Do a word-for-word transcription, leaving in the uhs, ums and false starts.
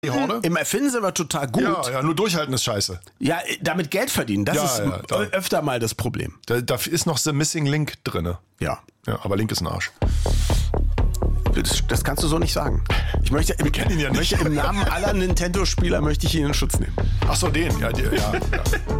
Die Horde? Im Erfinden sind wir total gut. Ja, ja, nur durchhalten ist scheiße. Ja, damit Geld verdienen, das Ja, ist ja, da- öfter mal das Problem. Da, da ist noch The Missing Link drinne. Ja. Ja, aber Link ist ein Arsch. Das, das kannst du so nicht sagen. Ich möchte, im, kennen ihn ja nicht. möchte im Namen aller Nintendo-Spieler möchte ich ihn in Schutz nehmen. Ach so, den. Ja, die, ja, ja.